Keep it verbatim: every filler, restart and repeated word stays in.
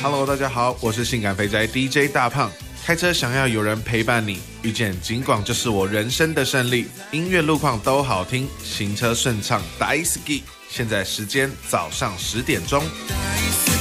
Hello， 大家好，我是性感肥宅 D J 大胖。开车想要有人陪伴你，遇见警广就是我人生的胜利。音乐路况都好听，行车顺畅，大好き。现在时间早上十点钟。